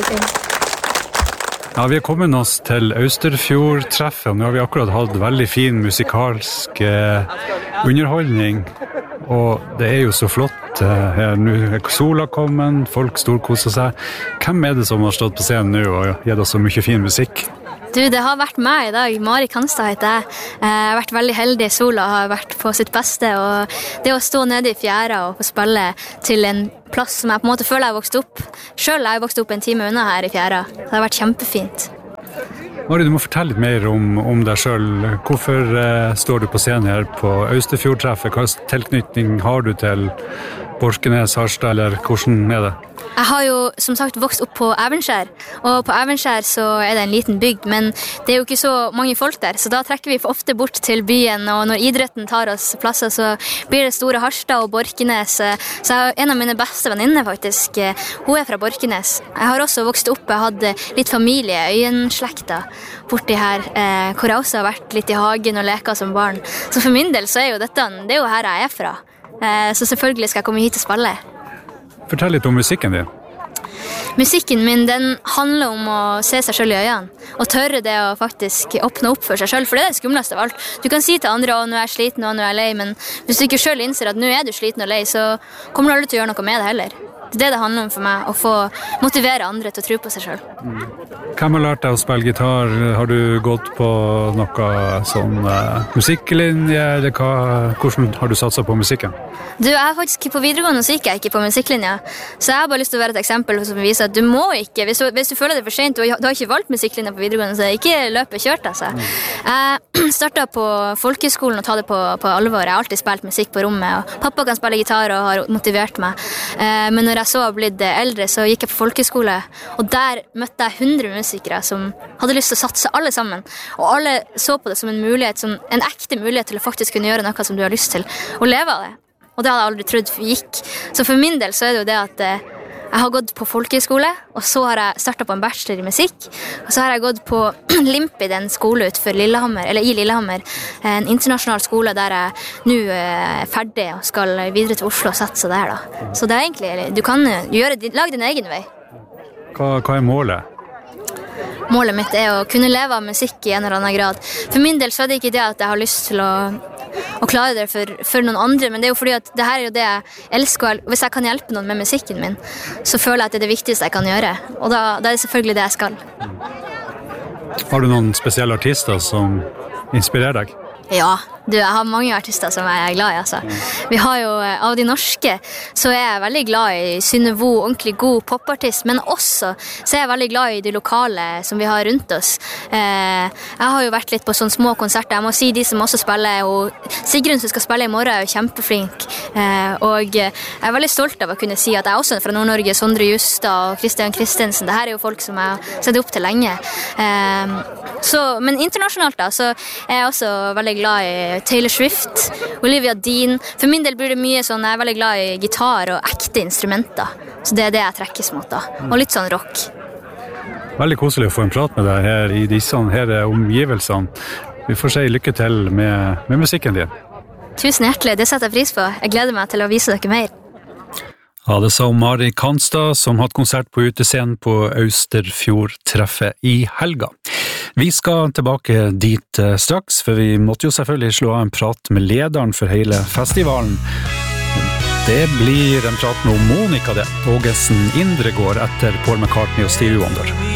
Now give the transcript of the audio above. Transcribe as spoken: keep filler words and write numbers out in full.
veldig fint. Ja, vi har kommet oss til Austerfjord-treffet, og nå har vi akkurat hatt veldig fin musikalsk eh, underholdning, og det er jo så flott eh, her. Nå er sola kommet, folk storkoser seg. Hvem er det som har stått på scenen nå og gitt oss så mye fin musikk? Du, det har vært meg i dag. Mari Kanstad heter jeg. Jeg har vært veldig heldig. Sola har vært på sitt beste, og det å stå nede i fjæra og få spille til en plass som jeg på en måte føler jeg har vokst opp. Selv har jeg vokst opp en time unna her i fjæra. Det har vært kjempefint. Mari, du må fortelle litt mer om, om deg selv. Hvorfor eh, står du på scenen her på Austerfjord-treffet? Hva tilknytning har du til Borkenes, Harstad, eller hvordan er det? Jeg har jo som sagt vokst opp på Evenskjær, og på Evenskjær så er det en liten bygd, men det er jo ikke så mange folk der, så da trekker vi ofte bort til byen, og når idretten tar oss plasser så blir det store Harstad og Borkenes. Så jeg har en av mine beste venninner faktisk, hun er fra Borkenes. Jeg har også vokst opp, jeg hadde litt familie, øyenslekta borti her, hvor jeg også har vært litt i hagen og leka som barn. Så for min del så er jo dette, det er jo her jeg er fra, så selvfølgelig skal jeg komme hit og spille. Fortell litt om musikken din. Musikken min, den handler om å se seg selv i øynene, og tørre det å faktisk åpne opp for seg selv, for det er det skumleste av alt. Du kan si til andre, å nå er jeg sliten, og nå er jeg lei, men hvis du ikke selv innser at nå er du sliten og lei, så kommer du aldri til å gjøre noe med det heller. Det er det det handler om for meg, å få motivere andre til å tro på seg selv. Hvem har lært deg å spille gitar? Har du gått på noe sånn uh, musikklinje, eller hva, hvordan har du satset på musikken? Du, jeg er faktisk på videregående, så gikk jeg ikke på musikklinja, så jeg har bare lyst til å være et eksempel som viser at du må ikke, hvis du, hvis du føler det for sent, du, du har ikke valgt musikklinja på videregående, så ikke løpet kjørt altså. Jeg startet på folkeskolen og ta det på, på alvor. Jeg har alltid spilt musikk på rommet, og pappa kan spille gitar og har motivert meg. Uh, men når jeg så har blitt eldre, så gikk jeg på folkeskole, og der møtte jeg hundre musikere som hadde lyst til å satse alle sammen, og alle så på det som en mulighet, som en ekte mulighet til å faktisk kunne gjøre noe som du har lyst til, og leve av det. Og det hadde jeg aldri trodd gikk. Så for min del så er det jo det at eh, jeg har gått på folkeskole, og så har jeg startet på en bachelor i musikk, og så har jeg gått på Limpid, en skole utenfor Lillehammer, eller i Lillehammer, en internasjonal skole der jeg nå er ferdig og skal videre til Oslo og sette seg der da. Så det er egentlig, du kan gjøre, lage din egen vei. Hva, hva er målet? Målet mitt er å kunne leve av musikk i en eller annen grad. For min del så er det ikke det at jeg har lyst til å, å klare det for, for noen andre, men det er jo fordi at det her er jo det jeg elsker, og hvis jeg kan hjelpe noen med musikken min, så føler jeg at det er det viktigste jeg kan gjøre, og da, da er det selvfølgelig det jeg skal. Har du noen spesielle artister som inspirerer deg? Ja, du, jeg har mange artister som jeg er glad i, altså. Vi har jo, av de norske, så er jeg veldig glad i Synnøve, ordentlig god popartist, men også så er jeg veldig glad i de lokale som vi har rundt oss. Eh, jeg har jo vært litt på sånne små konserter, jeg må si de som også spiller, og Sigrun som skal spille i morgen er jo kjempeflink, eh, og jeg er veldig stolt av å kunne si at jeg også er fra Nord-Norge, Sondre Justad og Christian Christensen, det her er jo folk som jeg har sett opp til lenge. Eh, så, men internasjonalt da, så er jeg også veldig glad i Taylor Swift, Olivia Dean. For min del blir det mye sånn, jeg er veldig glad i gitar og ekte instrumenter. Så det er det jeg trekkes mot da. Og litt sånn rock. Veldig koselig å få en prat med deg her i disse her omgivelsene. Vi får si lykke til med, med musikken din. Tusen hjertelig, det setter jeg pris på. Jeg gleder meg til å vise dere mer. Ja, det sa Mari Kanstad, som hadde konsert på utescenen på Austerfjord-treffet i helga. Vi skal tilbake dit straks, for vi måtte jo selvfølgelig slå av en prat med lederen for hele festivalen. Det blir en prat med Monica det, Ågesen Indregård etter Paul McCartney og Stevie Wonder.